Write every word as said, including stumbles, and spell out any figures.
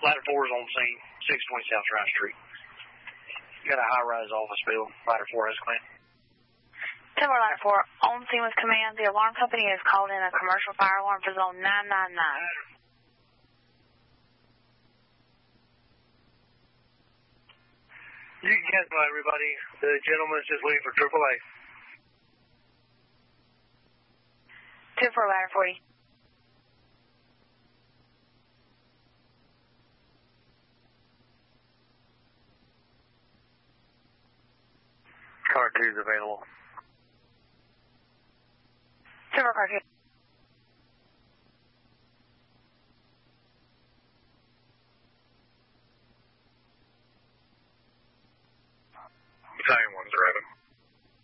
Ladder four is on scene, six twenty South Ryan Street. You got a high-rise office building. Ladder four has command. ten four Ladder four, on scene with command. The alarm company has called in a commercial fire alarm for zone nine nine nine. You can cancel everybody. The gentleman's just leaving for triple A. ten four Ladder forty. Car two is available. ten four Car two.